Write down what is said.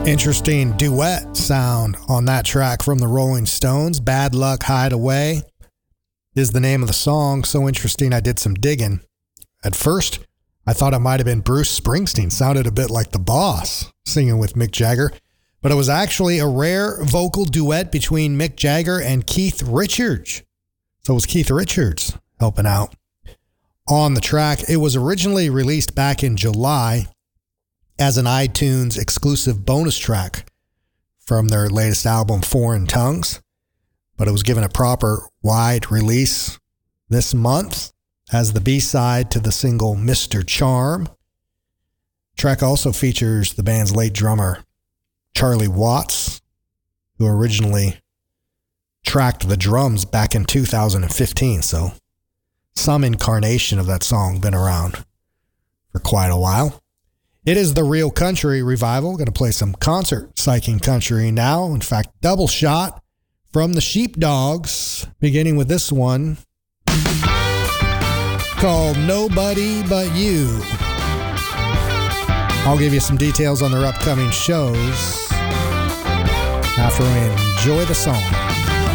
Interesting duet sound on that track from the Rolling Stones. Bad Luck Hideaway is the name of the song. So interesting, I did some digging. At first, I thought it might have been Bruce Springsteen. Sounded a bit like The Boss singing with Mick Jagger. But it was actually a rare vocal duet between Mick Jagger and Keith Richards. So it was Keith Richards helping out on the track. It was originally released back in July as an iTunes exclusive bonus track from their latest album, Foreign Tongues. But it was given a proper wide release this month as the B-side to the single Mr. Charm. The track also features the band's late drummer, Charlie Watts, who originally tracked the drums back in 2015. So some incarnation of that song been around for quite a while. It is the Real Country Revival. Going to play some concert psyching country now. In fact, double shot from the Sheepdogs, beginning with this one called Nobody But You. I'll give you some details on their upcoming shows after we enjoy the song.